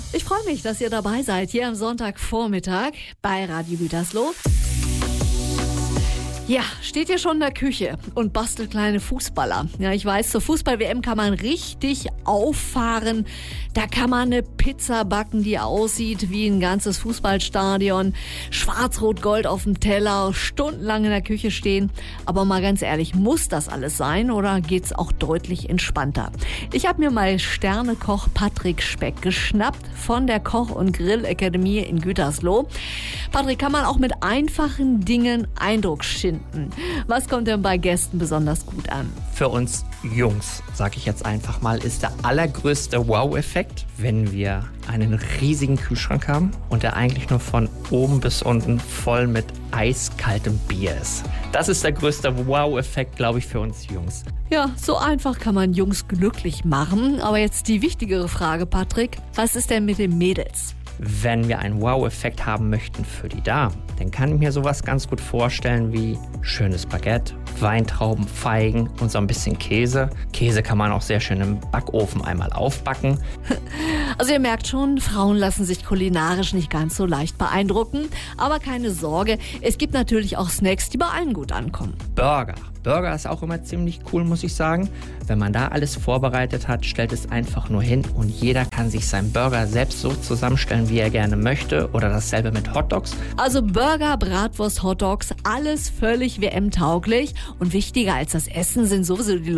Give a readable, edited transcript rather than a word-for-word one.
Ich freue mich, dass ihr dabei seid hier am Sonntagvormittag bei Radio Gütersloh. Ja, steht ihr schon in der Küche und bastelt kleine Fußballer. Ja, ich weiß, zur Fußball-WM kann man richtig auffahren. Da kann man eine Pizza backen, die aussieht wie ein ganzes Fußballstadion. Schwarz-Rot-Gold auf dem Teller, stundenlang in der Küche stehen. Aber mal ganz ehrlich, muss das alles sein oder geht's auch deutlich entspannter? Ich habe mir mal Sternekoch Patrick Speck geschnappt von der Koch- und Grillakademie in Gütersloh. Patrick, kann man auch mit einfachen Dingen Eindruck schinden? Was kommt denn bei Gästen besonders gut an? Für uns Jungs, sag ich jetzt einfach mal, ist der allergrößte Wow-Effekt, wenn wir einen riesigen Kühlschrank haben und der eigentlich nur von oben bis unten voll mit eiskaltem Bier ist. Das ist der größte Wow-Effekt, glaube ich, für uns Jungs. Ja, so einfach kann man Jungs glücklich machen. Aber jetzt die wichtigere Frage, Patrick. Was ist denn mit den Mädels? Wenn wir einen Wow-Effekt haben möchten für die Damen, dann kann ich mir sowas ganz gut vorstellen wie schönes Baguette, Weintrauben, Feigen und so ein bisschen Käse. Käse kann man auch sehr schön im Backofen einmal aufbacken. Also ihr merkt schon, Frauen lassen sich kulinarisch nicht ganz so leicht beeindrucken. Aber keine Sorge, es gibt natürlich auch Snacks, die bei allen gut ankommen. Burger ist auch immer ziemlich cool, muss ich sagen. Wenn man da alles vorbereitet hat, stellt es einfach nur hin und jeder kann sich seinen Burger selbst so zusammenstellen, wie er gerne möchte. Oder dasselbe mit Hotdogs. Also Burger, Bratwurst, Hotdogs, alles völlig WM-tauglich. Und wichtiger als das Essen sind sowieso die